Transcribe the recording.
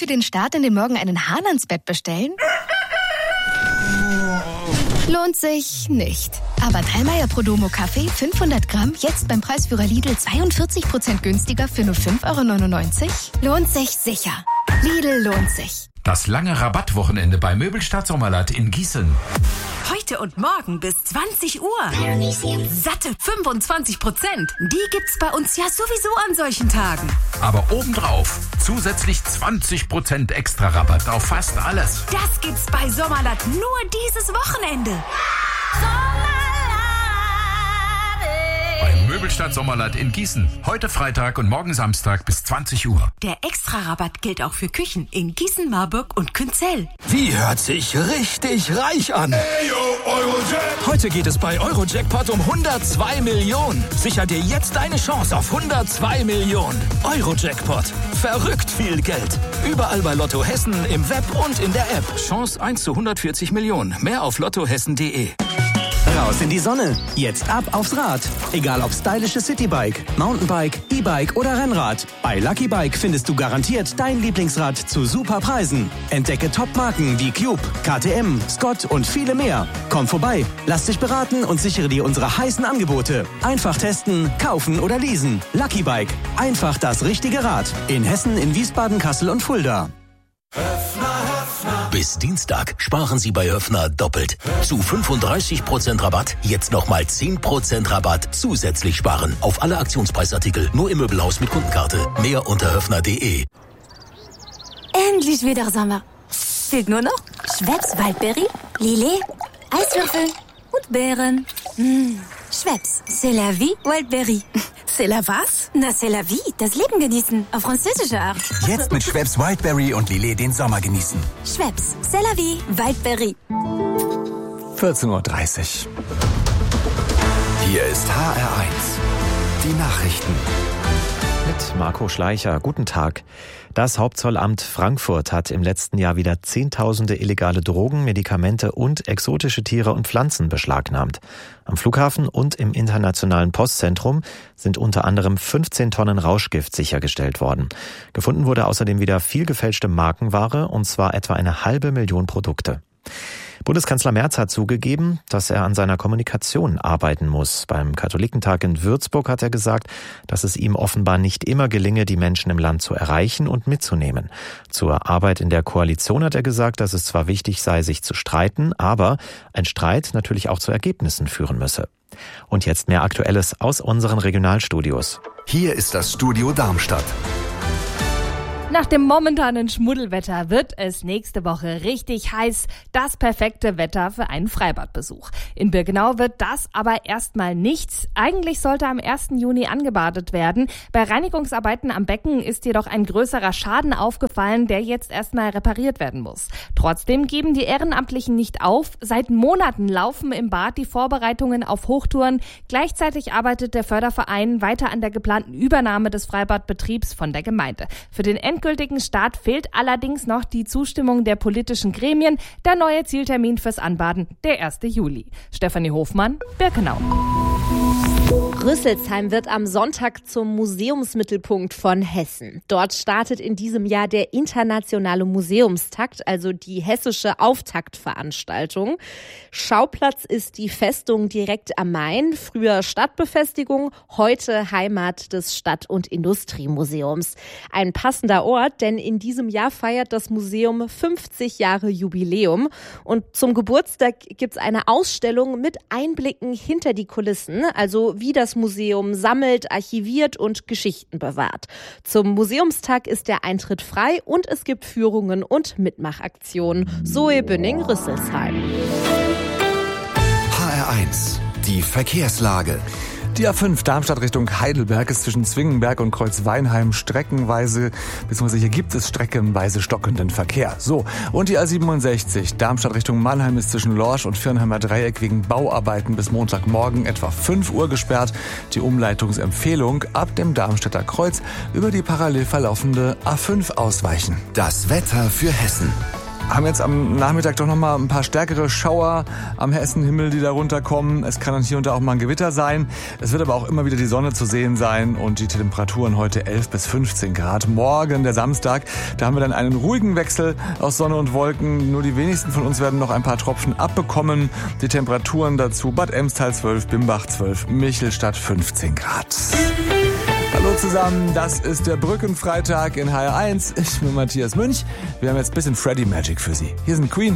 Für den Start in den Morgen einen Hahn ans Bett bestellen? Lohnt sich nicht. Aber Dallmayr Prodomo Kaffee 500 Gramm jetzt beim Preisführer Lidl 42% günstiger für nur 5,99 €? Lohnt sich sicher. Lidl lohnt sich. Das lange Rabattwochenende bei Möbelstadt Sommerland in Gießen. Heute und morgen bis 20 Uhr. Satte 25%. Die gibt's bei uns ja sowieso an solchen Tagen. Aber obendrauf zusätzlich 20% extra Rabatt auf fast alles. Das gibt's bei Sommerland nur dieses Wochenende. Beim Möbelstadt Sommerland in Gießen. Heute Freitag und morgen Samstag bis 20 Uhr. Der Extra-Rabatt gilt auch für Küchen in Gießen, Marburg und Künzell. Wie hört sich richtig reich an? Hey, yo, Eurojackpot. Heute geht es bei Eurojackpot um 102 Millionen. Sicher dir jetzt eine Chance auf 102 Millionen. Eurojackpot. Verrückt viel Geld. Überall bei Lotto Hessen, im Web und in der App. Chance 1 zu 140 Millionen. Mehr auf lottohessen.de. Raus in die Sonne. Jetzt ab aufs Rad. Egal ob stylisches Citybike, Mountainbike, E-Bike oder Rennrad. Bei Lucky Bike findest du garantiert dein Lieblingsrad zu super Preisen. Entdecke Top-Marken wie Cube, KTM, Scott und viele mehr. Komm vorbei, lass dich beraten und sichere dir unsere heißen Angebote. Einfach testen, kaufen oder leasen. Lucky Bike. Einfach das richtige Rad. In Hessen, in Wiesbaden, Kassel und Fulda. Bis Dienstag sparen Sie bei Höffner doppelt. Zu 35% Rabatt, jetzt nochmal 10% Rabatt zusätzlich sparen. Auf alle Aktionspreisartikel, nur im Möbelhaus mit Kundenkarte. Mehr unter höffner.de. Endlich wieder Sommer. Fehlt nur noch Schweppes Waldberry, Lillet, Eiswürfel und Beeren. Schweppes, c'est la vie, Wildberry. C'est la was? Na, c'est la vie, das Leben genießen, auf französische Art. Jetzt mit Schweppes Wildberry und Lillet den Sommer genießen. Schweppes, c'est la vie, Wildberry. 14:30 Uhr. Hier ist HR1. Die Nachrichten. Mit Marco Schleicher. Guten Tag. Das Hauptzollamt Frankfurt hat im letzten Jahr wieder Zehntausende illegale Drogen, Medikamente und exotische Tiere und Pflanzen beschlagnahmt. Am Flughafen und im internationalen Postzentrum sind unter anderem 15 Tonnen Rauschgift sichergestellt worden. Gefunden wurde außerdem wieder viel gefälschte Markenware, und zwar etwa 500.000 Produkte. Bundeskanzler Merz hat zugegeben, dass er an seiner Kommunikation arbeiten muss. Beim Katholikentag in Würzburg hat er gesagt, dass es ihm offenbar nicht immer gelinge, die Menschen im Land zu erreichen und mitzunehmen. Zur Arbeit in der Koalition hat er gesagt, dass es zwar wichtig sei, sich zu streiten, aber ein Streit natürlich auch zu Ergebnissen führen müsse. Und jetzt mehr Aktuelles aus unseren Regionalstudios. Hier ist das Studio Darmstadt. Nach dem momentanen Schmuddelwetter wird es nächste Woche richtig heiß. Das perfekte Wetter für einen Freibadbesuch. In Birkenau wird das aber erstmal nichts. Eigentlich sollte am 1. Juni angebadet werden. Bei Reinigungsarbeiten am Becken ist jedoch ein größerer Schaden aufgefallen, der jetzt erstmal repariert werden muss. Trotzdem geben die Ehrenamtlichen nicht auf. Seit Monaten laufen im Bad die Vorbereitungen auf Hochtouren. Gleichzeitig arbeitet der Förderverein weiter an der geplanten Übernahme des Freibadbetriebs von der Gemeinde. Für den endgültigen Start fehlt allerdings noch die Zustimmung der politischen Gremien. Der neue Zieltermin fürs Anbaden, der 1. Juli. Stefanie Hofmann, Birkenau. Rüsselsheim wird am Sonntag zum Museumsmittelpunkt von Hessen. Dort startet in diesem Jahr der internationale Museumstakt, also die hessische Auftaktveranstaltung. Schauplatz ist die Festung direkt am Main, früher Stadtbefestigung, heute Heimat des Stadt- und Industriemuseums. Ein passender Ort, denn in diesem Jahr feiert das Museum 50 Jahre Jubiläum. Und zum Geburtstag gibt's eine Ausstellung mit Einblicken hinter die Kulissen, also wie das Museum sammelt, archiviert und Geschichten bewahrt. Zum Museumstag ist der Eintritt frei und es gibt Führungen und Mitmachaktionen. Zoe Bünning-Rüsselsheim. HR1, die Verkehrslage. Die A5 Darmstadt Richtung Heidelberg ist zwischen Zwingenberg und Kreuzweinheim streckenweise, beziehungsweise hier gibt es streckenweise stockenden Verkehr. So, und die A67 Darmstadt Richtung Mannheim ist zwischen Lorsch und Viernheimer Dreieck wegen Bauarbeiten bis Montagmorgen etwa 5 Uhr gesperrt. Die Umleitungsempfehlung: ab dem Darmstädter Kreuz über die parallel verlaufende A5 ausweichen. Das Wetter für Hessen. haben jetzt am Nachmittag doch nochmal ein paar stärkere Schauer am Hessenhimmel, die da runterkommen. Es kann dann hier und da auch mal ein Gewitter sein. Es wird aber auch immer wieder die Sonne zu sehen sein und die Temperaturen heute 11 bis 15 Grad. Morgen, der Samstag, da haben wir dann einen ruhigen Wechsel aus Sonne und Wolken. Nur die wenigsten von uns werden noch ein paar Tropfen abbekommen. Die Temperaturen dazu: Bad Emstal 12, Bimbach 12, Michelstadt 15 Grad. Hallo zusammen, das ist der Brückenfreitag in HR1. Ich bin Matthias Münch. Wir haben jetzt ein bisschen Freddy Magic für Sie. Hier sind Queen.